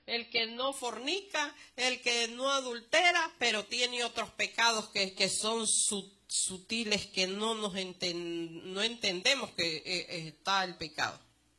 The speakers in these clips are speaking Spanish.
el que no fornica, el que no adultera, pero tiene otros pecados que son sutiles, que no entendemos que está el pecado.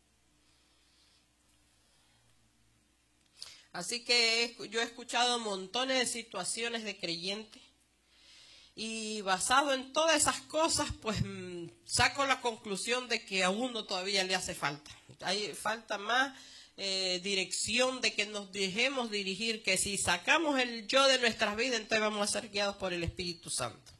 Así que yo he escuchado montones de situaciones de creyentes y basado en todas esas cosas, pues saco la conclusión de que a uno todavía le hace falta. Hay falta más dirección, de que nos dejemos dirigir, que si sacamos el yo de nuestras vidas, entonces vamos a ser guiados por el Espíritu Santo.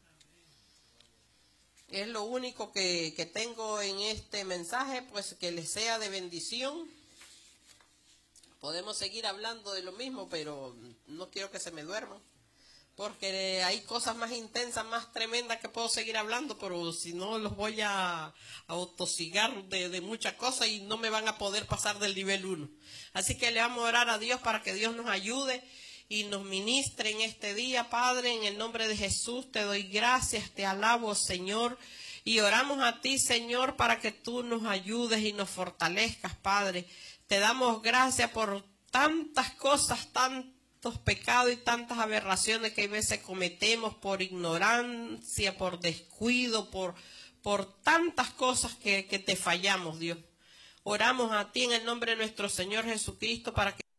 Es lo único que tengo en este mensaje, pues que les sea de bendición. Podemos seguir hablando de lo mismo, pero no quiero que se me duerman, porque hay cosas más intensas, más tremendas que puedo seguir hablando, pero si no los voy a autosigar de muchas cosas y no me van a poder pasar del nivel 1. Así que le vamos a orar a Dios para que Dios nos ayude y nos ministre en este día. Padre, en el nombre de Jesús te doy gracias, te alabo, Señor, y oramos a ti, Señor, para que tú nos ayudes y nos fortalezcas, Padre. Te damos gracias por tantas cosas, tantos pecados y tantas aberraciones que a veces cometemos por ignorancia, por descuido, por tantas cosas que te fallamos, Dios. Oramos a ti en el nombre de nuestro Señor Jesucristo para que